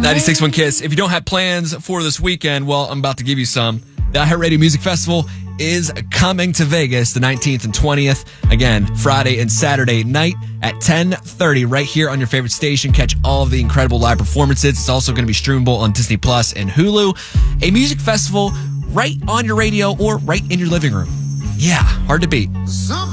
96.1 Kiss. If you don't have plans for this weekend, well, I'm about to give you some. The iHeartRadio Music Festival is coming to Vegas the 19th and 20th. Again, Friday and Saturday night at 10:30 right here on your favorite station. Catch all of the incredible live performances. It's also going to be streamable on Disney Plus and Hulu. A music festival right on your radio or right in your living room. Yeah, hard to beat.